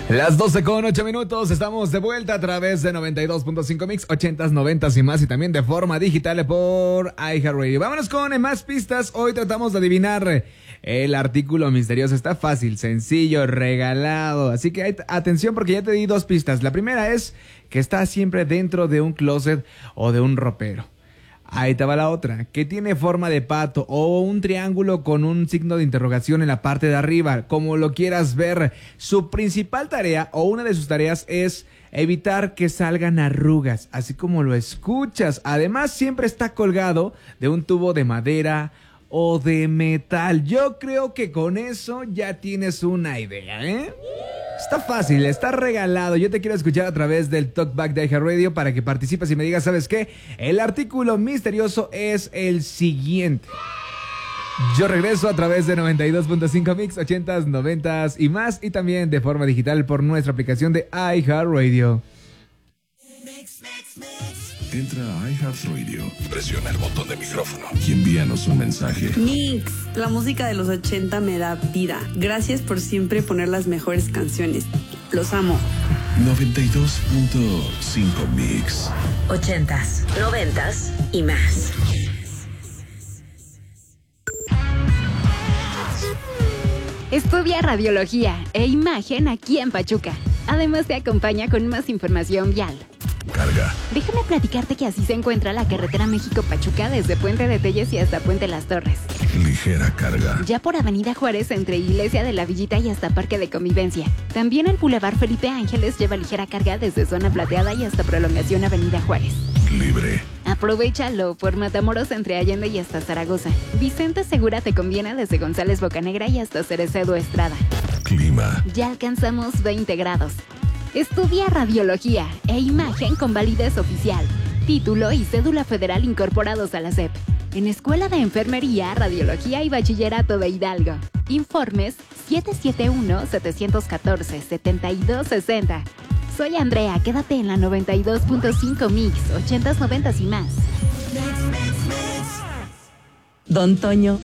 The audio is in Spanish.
Las 12:08, estamos de vuelta a través de 92.5 Mix, 80s, 90s y más, y también de forma digital por iHeartRadio. Vámonos con más pistas. Hoy tratamos de adivinar el artículo misterioso. Está fácil, sencillo, regalado. Así que atención, porque ya te di dos pistas. La primera es que está siempre dentro de un closet o de un ropero. Ahí te va la otra, que tiene forma de pato o un triángulo con un signo de interrogación en la parte de arriba, como lo quieras ver. Su principal tarea o una de sus tareas es evitar que salgan arrugas, así como lo escuchas. Además, siempre está colgado de un tubo de madera o de metal. Yo creo que con eso ya tienes una idea, ¿eh? Está fácil, está regalado. Yo te quiero escuchar a través del Talkback de iHeartRadio para que participes y me digas, ¿sabes qué? El artículo misterioso es el siguiente. Yo regreso a través de 92.5 Mix, 80s, 90s y más, y también de forma digital por nuestra aplicación de iHeartRadio. Entra a iHeartRadio, presiona el botón de micrófono y envíanos un mensaje. Mix, la música de los 80 me da vida. Gracias por siempre poner las mejores canciones. Los amo. 92.5 Mix. 80s, 90s y más. Estudia radiología e imagen aquí en Pachuca. Además te acompaña con más información vial. Carga. Déjame platicarte que así se encuentra la carretera México-Pachuca desde Puente de Telles y hasta Puente Las Torres. Ligera carga. Ya por Avenida Juárez entre Iglesia de la Villita y hasta Parque de Convivencia. También el Boulevard Felipe Ángeles lleva ligera carga desde Zona Plateada y hasta Prolongación Avenida Juárez. Libre. Aprovechalo por Matamoros entre Allende y hasta Zaragoza. Vicente Segura te conviene desde González Bocanegra y hasta Cerecedo Estrada. Clima. Ya alcanzamos 20 grados. Estudia radiología e imagen con validez oficial, título y cédula federal incorporados a la SEP. En Escuela de Enfermería, Radiología y Bachillerato de Hidalgo. Informes 771-714-7260. Soy Andrea, quédate en la 92.5 Mix, 80s, 90s y más. Don Toño,